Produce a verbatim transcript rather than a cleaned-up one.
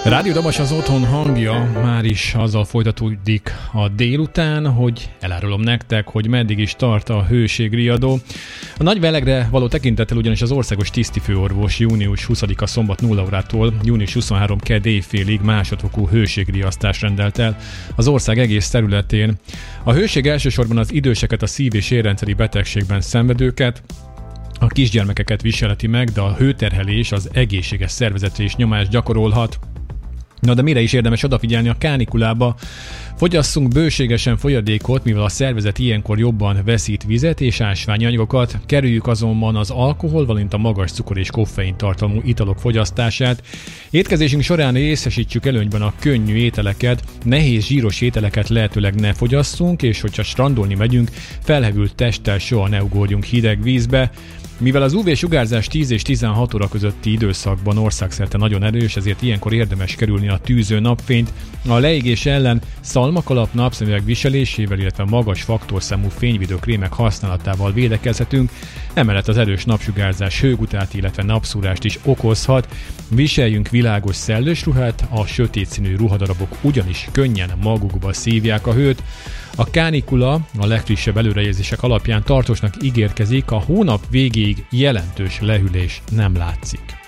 Rádió Dabas az otthon hangja, már is azzal folytatódik a délután, hogy elárulom nektek, hogy meddig is tart a hőségriadó. A nagy melegre való tekintettel ugyanis az országos tisztifőorvos június huszadika szombat nulla órától június huszonharmadika kedd éjfélig másodfokú hőségriasztást rendelt el az ország egész területén. A hőség elsősorban az időseket, a szív- és érrendszeri betegségben szenvedőket, a kisgyermekeket viselheti meg, de a hőterhelés az egészséges szervezetre is nyomást gyakorolhat. Na de mire is érdemes odafigyelni a kánikulába? Fogyasszunk bőségesen folyadékot, mivel a szervezet ilyenkor jobban veszít vizet és ásványi anyagokat, kerüljük azonban az alkohol, valamint a magas cukor és koffein tartalmú italok fogyasztását. Étkezésünk során részesítsük előnyben a könnyű ételeket, nehéz zsíros ételeket lehetőleg ne fogyasszunk, és hogyha strandolni megyünk, felhevült testtel soha ne ugorjunk hideg vízbe. Mivel az ú vé-sugárzás tíz és tizenhat óra közötti időszakban országszerte nagyon erős, ezért ilyenkor érdemes kerülni a tűző napfényt. A leégés ellen szalmakalap napszemüveg viselésével, illetve magas faktorszámú fényvédő krémek használatával védekezhetünk. Emellett az erős napsugárzás hőgutát, illetve napszúrást is okozhat. Viseljünk világos szellős ruhát, a sötét színű ruhadarabok ugyanis könnyen magukba szívják a hőt. A kánikula a legfrissebb előrejelzések alapján tartósnak ígérkezik, a hónap végéig jelentős lehűlés nem látszik.